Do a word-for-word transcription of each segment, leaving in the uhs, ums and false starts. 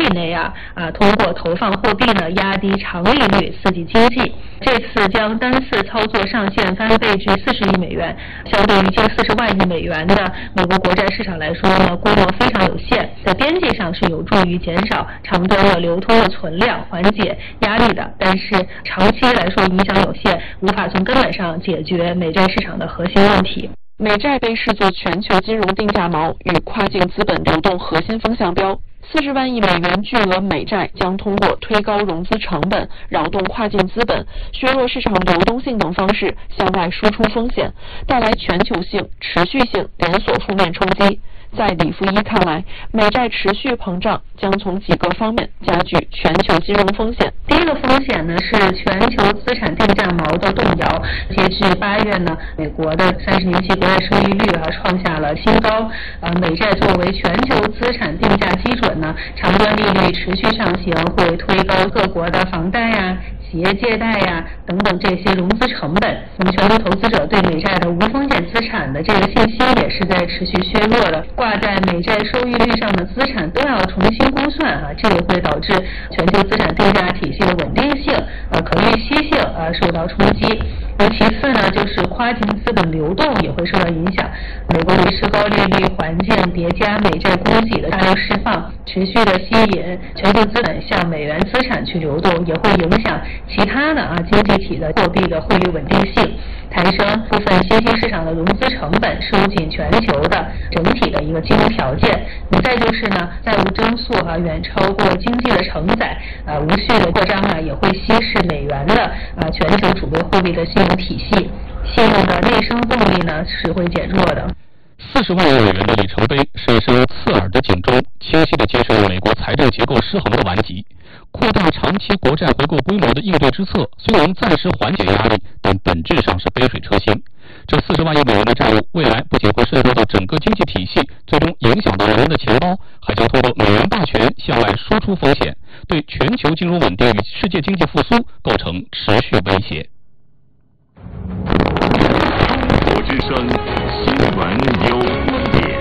以内啊啊通过投放货币呢压低长利率，刺激经济。这次将单次操作上限翻倍至四十亿美元，相对于近四十万亿美元的美国国债市场来说呢，规模非常有限，在边际上是有助于减少长端的流通的存量，缓解压力的。但是长期来说影响有限，无法从根本上解决美债市场的核心问题。 美债被视作全球金融定价锚与跨境资本流动核心风向标。四十万亿美元巨额美债将通过推高融资成本、扰动跨境资本、削弱市场流动性等方式向外输出风险，带来全球性、持续性连锁负面冲击。在李富一看来，美债持续膨胀将从几个方面加剧全球金融风险。 第一个风险呢是全球资产定价锚的动摇。截至八月呢，美国的三十年期国债收益率啊创下了新高。呃，美债作为全球资产定价基准呢，长端利率持续上行，会推高各国的房贷呀、企业借贷呀等等这些融资成本。那么全球投资者对美债的无风险资产的这个信心也是在持续削弱的。挂在美债收益率上的资产都要重新估算啊，这也会导致全球资产定价体系的稳定性、呃可预期性呃受到冲击。那其次呢，就是跨境资本流动也会受到影响。美国维持高利率环境叠加美债供给的大量释放，持续的吸引全球资本向美元资产去流动，也会影响其他的啊经济体的货币的汇率稳定性，抬升部分新兴市场的融资成本，收紧全球的整体的一个金融条件。那再就是呢，债务增速啊远超过经济的承载，啊无序的扩张啊也会稀释美元的啊全球主流货币的信用体系，信用的内生动力呢是会减弱的。 四十万亿美元的里程碑是一声刺耳的警钟，清晰地揭示了美国财政结构失衡的顽疾。扩大长期国债回购规模的应对之策虽能暂时缓解压力，但本质上是杯水车薪。这四十万亿美元的债务未来不仅会渗透到整个经济体系，最终影响到人们的钱包，还将通过美元霸权向外输出风险，对全球金融稳定与世界经济复苏构成持续威胁。 中国之声新闻有观点，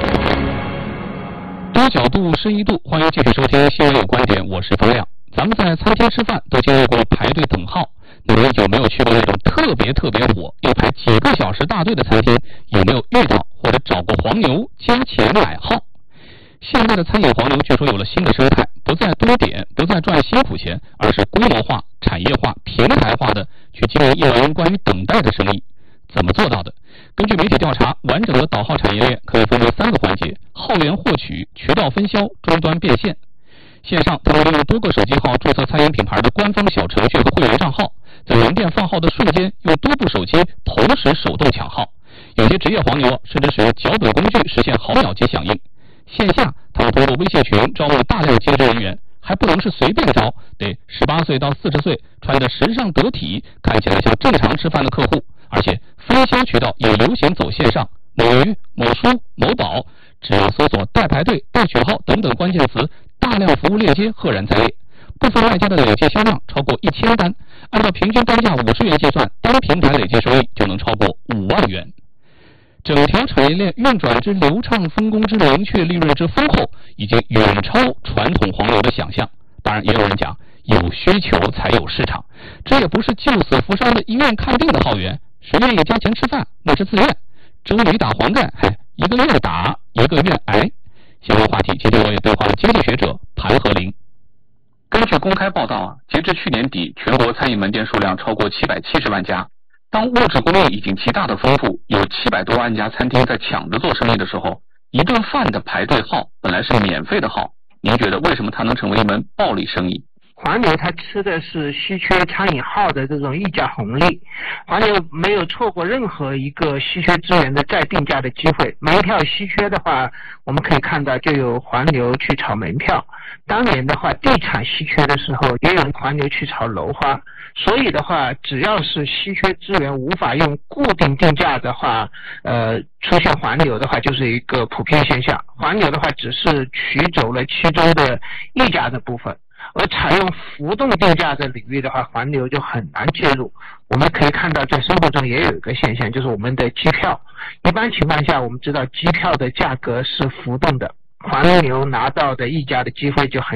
多角度深一度，欢迎继续收听新闻有观点，我是冯亮。咱们在餐厅吃饭都经历过排队等号，你们有没有去过那种特别特别火要排几个小时大队的餐厅？有没有遇到或者找过黄牛加钱买号？现在的餐饮黄牛据说有了新的生态，不再多点，不再赚辛苦钱，而是规模化、产业化、平台化的去经营一轮关于等待的生意。怎么做到的？根据媒体调查，完整的导号产业链可以分为三个环节：号源获取、渠道分销、终端变现。线上，他们利用多个手机号注册餐饮品牌的官方小程序和会员账号，在门店放号的瞬间，用多部手机同时手动抢号。有些职业黄牛甚至使用脚本工具实现毫秒级响应。线下，他们通过微信群招募大量兼职人员，还不能是随便招，得十八岁到四十岁，穿得时尚得体，看起来像正常吃饭的客户。而且分销渠道也流行走线上，某鱼、某书、某宝，只要搜索代排队、代取号等等关键词，大量服务链接赫然在列。部分卖家的累计销量超过一千单，按照平均单价五十元计算，单平台累计收益就能超过五万元。整条产业链运转之流畅，分工之明确，利润之丰厚，已经远超传统黄牛的想象。当然，也有人讲，有需求才有市场，这也不是救死扶伤的医院看病的号源。谁愿意加钱吃饭，那是自愿。至于打黄盖，嘿，一个愿打，一个愿挨。相关话题，今天我也对话了经济学者谭和林。 根据公开报道啊，截至去年底，全国餐饮门店数量超过七百七十万家。当物质供应已经极大的丰富，有七百多万家餐厅在抢着做生意的时候，一顿饭的排队号本来是免费的号，您觉得为什么它能成为一门暴利生意？ 黄牛他吃的是稀缺餐饮号的这种溢价红利，黄牛没有错过任何一个稀缺资源的再定价的机会。门票稀缺的话，我们可以看到就有黄牛去炒门票。当年的话，地产稀缺的时候，也有黄牛去炒楼花。所以的话，只要是稀缺资源无法用固定定价的话，呃，出现黄牛的话，就是一个普遍现象。黄牛的话，只是取走了其中的溢价的部分。而采用浮动定价的领域的话，黄牛就很难介入。我们可以看到在生活中也有一个现象，就是我们的机票，一般情况下我们知道机票的价格是浮动的，黄牛拿到的溢价的机会就很